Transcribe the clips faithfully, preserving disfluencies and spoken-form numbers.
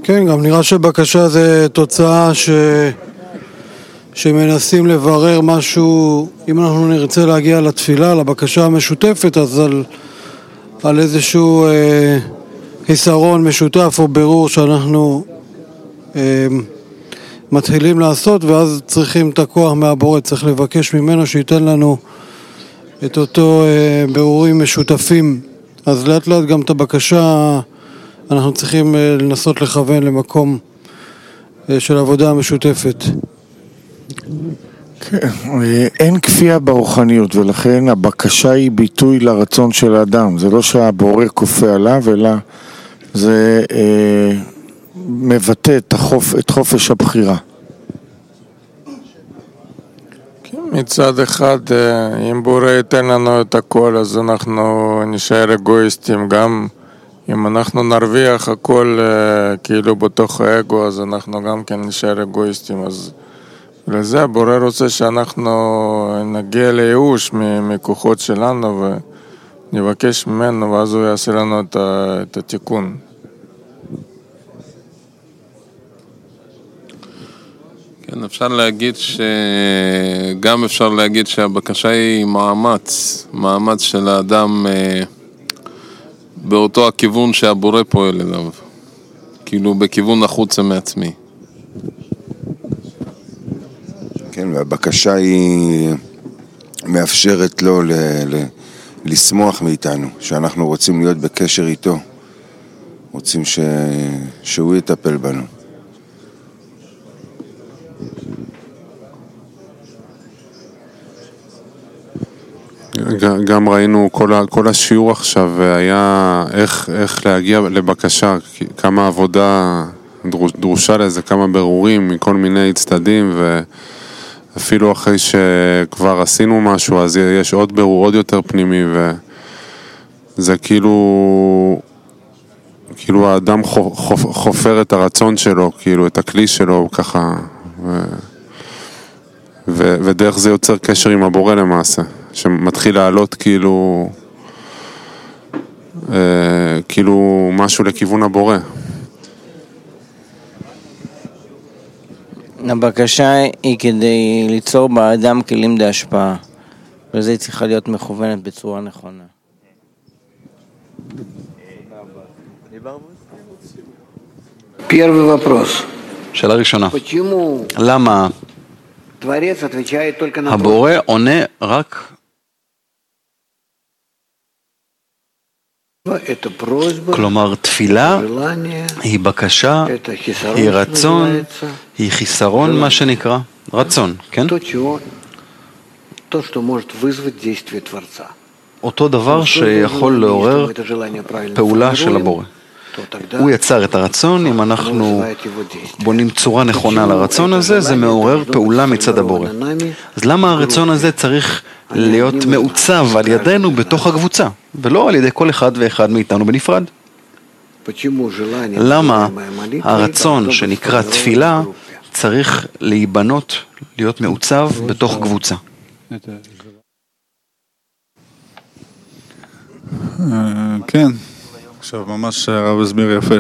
כן, גם נראה שבקשה זה תוצאה ש... שמנסים לברר משהו, אם אנחנו נרצה להגיע לתפילה, לבקשה המשותפת, אז על, על איזשהו אה, חיסרון משותף או ברור שאנחנו אה, מתחילים לעשות, ואז צריכים את הכוח מהבורא, צריך לבקש ממנו שייתן לנו את אותו אה, ברורים משותפים. אז לאט לאט גם את הבקשה אנחנו צריכים אה, לנסות לכוון למקום אה, של עבודה משותפת. כן, אין כפייה ברוחניות, ולכן הבקשה היא ביטוי לרצון של האדם. זה לא שהבורא כופה עליו, אלא זה אה, מבטא את, החופ, את חופש הבחירה. מצד אחד, אם בורא ייתן לנו את הכל, אז אנחנו נשאר אגואיסטים. גם אם אנחנו נרוויח הכל כאילו בתוך האגו, אז אנחנו גם כן נשאר אגואיסטים. אז לזה הבורא רוצה שאנחנו נגיע לייאוש מכוחות שלנו ונבקש ממנו, ואז הוא יעשה לנו את התיקון. כן, אפשר להגיד ש... גם אפשר להגיד שהבקשה היא מאמץ, מאמץ של האדם באותו הכיוון שהבורא פועל אליו, כאילו בכיוון החוצה מעצמי. כן, והבקשה היא מאפשרת לו ל... ל... לשמוח מאיתנו, שאנחנו רוצים להיות בקשר איתו, רוצים ש... שהוא יטפל בנו. גם ראינו כל, ה, כל השיעור עכשיו היה איך, איך להגיע לבקשה, כמה עבודה דרוש, דרושה לזה, כמה ברורים מכל מיני צדדים, ואפילו אחרי שכבר עשינו משהו אז יש עוד ברור עוד יותר פנימי, וזה כאילו כאילו האדם חופר את הרצון שלו, כאילו את הכלי שלו ככה, ו, ו, ודרך זה יוצר קשר עם הבורא למעשה, שמתחיל לעלות כאילו אה, כאילו משהו לכיוון הבורא. הבקשה היא כדי ליצור באדם כלים להשפעה, וזה היא צריכה להיות מכוונת בצורה נכונה. Первый вопрос. שאלה ראשונה. למה הבורא עונה רק כלומר תפילה היא בקשה, היא רצון, היא חיסרון, מה שנקרא רצון, כן? אותו דבר שיכול לעורר פעולה של הבורא. הוא יצר את הרצון, אם אנחנו בונים צורה נכונה לרצון הזה, זה מעורר פעולה מצד הבורא. אז למה הרצון הזה צריך להיות מעוצב על ידינו בתוך הקבוצה, ולא על ידי כל אחד ואחד מאיתנו בנפרד? למה הרצון שנקרא תפילה צריך להיבנות, להיות מעוצב בתוך קבוצה? כן. עכשיו ממש הרב הסביר יפה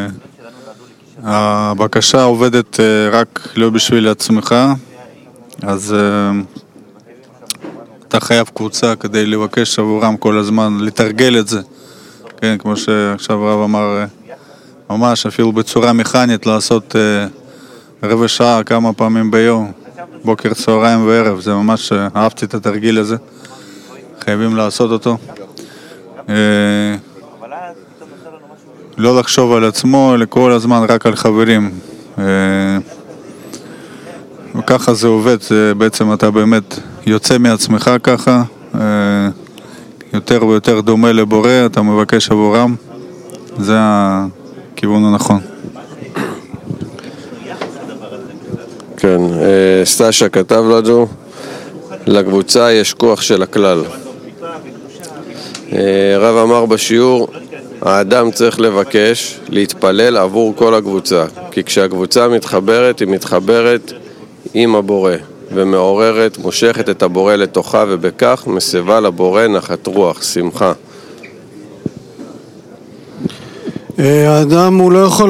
שהבקשה עובדת רק לא בשביל עצמך, אז אתה חייב קבוצה כדי לבקש עבורם כל הזמן, לתרגל את זה, כן, כמו שעכשיו הרב אמר, ממש אפילו בצורה מכנית לעשות רבע שעה כמה פעמים ביום, בוקר, צהריים וערב, זה ממש אהבתי את התרגיל הזה, חייבים לעשות אותו. לא לחשוב על עצמו, אלא כל הזמן רק על חברים. וככה זה עובד, בעצם אתה באמת יוצא מעצמך ככה, יותר ויותר דומה לבורא, אתה מבקש עבורם, זה הכיוון הנכון. כן, סטאשה כתב לנו, לקבוצה יש כוח של הכלל. רב אמר בשיעור, האדם צריך לבקש, להתפלל עבור כל הקבוצה, כי כשהקבוצה מתחברת, היא מתחברת עם הבורא, ומעוררת, מושכת את הבורא לתוכה, ובכך מסבה לבורא נחת רוח, שמחה. האדם הוא לא יכול